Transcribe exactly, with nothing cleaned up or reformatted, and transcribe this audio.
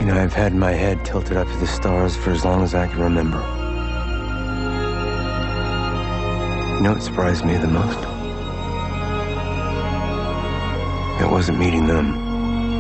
You know, I've had my head tilted up to the stars for as long as I can remember. You know what surprised me the most? It wasn't meeting them.